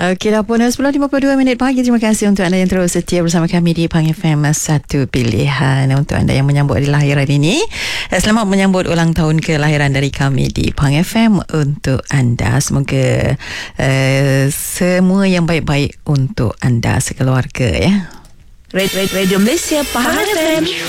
Okey dah pun 10.52 pagi. Terima kasih untuk anda yang terus setia bersama kami di Pang FM, satu pilihan untuk anda yang menyambut hari lahiran ini. Selamat menyambut ulang tahun kelahiran dari kami di Pang FM untuk anda. Semoga semua yang baik-baik untuk anda sekeluarga ya. Radio Malaysia Pahang FM.